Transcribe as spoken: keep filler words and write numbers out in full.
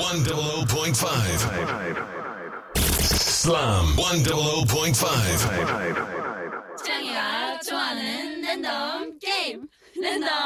one oh oh point five. Slam one oh oh point five. 짱이가 좋아하는 랜덤 게임 랜덤